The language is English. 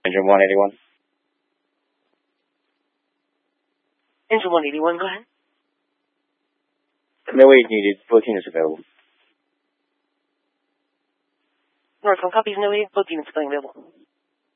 Engine 181. Engine 181, go ahead. No aid needed. 14 is available. Northcom copies, no aid. 14 is available.